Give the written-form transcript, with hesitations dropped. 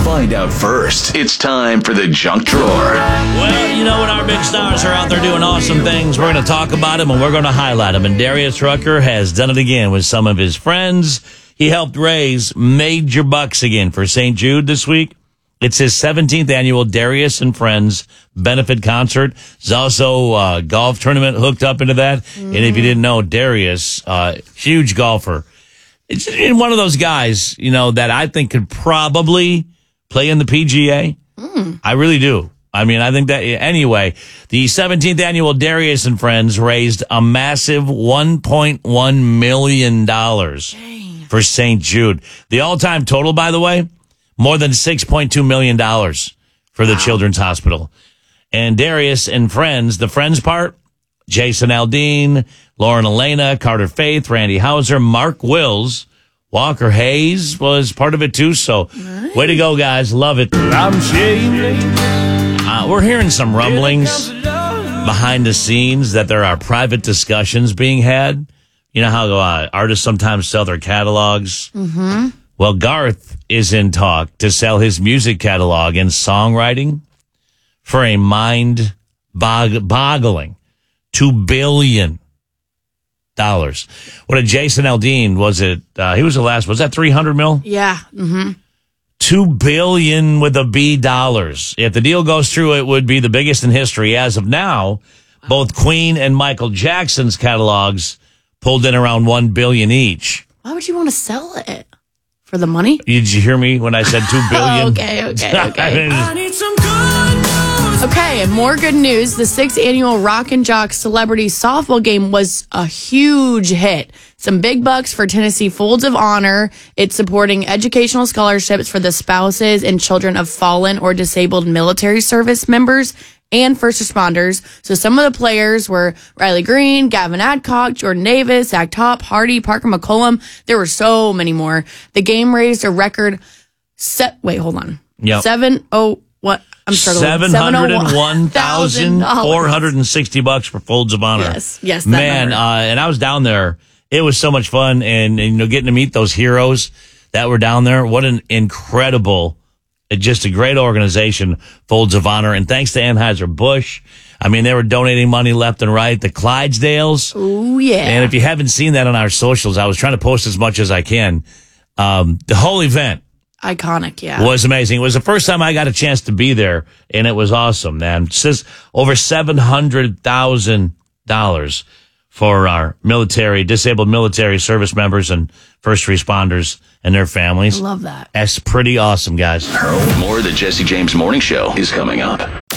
Find out first. It's time for the junk drawer. Well, you know when our big stars are out there doing awesome things, we're going to talk about them and we're going to highlight them. And Darius Rucker has done it again with some of his friends. He helped raise major bucks again for St. Jude this week. It's his 17th annual Darius and Friends benefit concert. There's also a golf tournament hooked up into that. And if you didn't know, Darius, huge golfer. It's one of those guys, you know, that I think could probably play in the PGA. I really do. I mean, I think that anyway, the 17th annual Darius and Friends raised a massive $1.1 million for St. Jude. The all-time total, by the way, more than $6.2 million for the Children's Hospital. And Darius and Friends, the Friends part, Jason Aldean, Lauren Elena, Carter Faith, Randy Hauser, Mark Wills, Walker Hayes was part of it too. So way to go, guys. Love it. We're hearing some rumblings behind the scenes that there are private discussions being had. You know how artists sometimes sell their catalogs? Mm-hmm. Well, Garth is in talk to sell his music catalog and songwriting for a mind-boggling $2 billion. What a Jason Aldean, was it? He was the last, was that 300 mil? Yeah. Mm-hmm. $2 billion with a B dollars. If the deal goes through, it would be the biggest in history. As of now, both Queen and Michael Jackson's catalogs pulled in around $1 billion each. Why would you want to sell it? For the money? Did you hear me when I said $2 billion? Okay. I need some good news. Okay, and more good news. The 6th annual Rock and Jock Celebrity Softball Game was a huge hit. Some big bucks for Tennessee Folds of Honor. It's supporting educational scholarships for the spouses and children of fallen or disabled military service members and first responders. So some of the players were Riley Green, Gavin Adcock, Jordan Davis, Zach Top, Hardy, Parker McCollum. There were so many more. The game raised a record Yep. I'm struggling. $701,460 for Folds of Honor. Yes. Man, and I was down there. It was so much fun, and you know, getting to meet those heroes that were down there. What an incredible, just a great organization, Folds of Honor. And thanks to Anheuser-Busch. I mean, they were donating money left and right. The Clydesdales. Oh, yeah. And if you haven't seen that on our socials, I was trying to post as much as I can. The whole event. Iconic, yeah. Was amazing. It was the first time I got a chance to be there, and it was awesome, man. It says over $700,000 for our disabled military service members and first responders and their families. I love that. That's pretty awesome, guys. More of the Jesse James Morning Show is coming up.